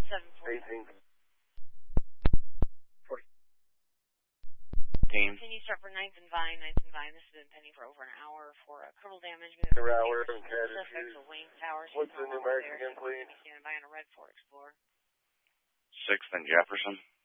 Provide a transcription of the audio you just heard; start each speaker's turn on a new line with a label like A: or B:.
A: 740.
B: 40.
C: Team.
A: Can you start for 9th and Vine? 9th and Vine. This has been pending for over an hour for critical damage.
B: Hour and
A: suspect of Wayne Towers.
B: What's the numeric again, please?
A: Standing by on a red 4 Explorer.
C: 6th and Jefferson.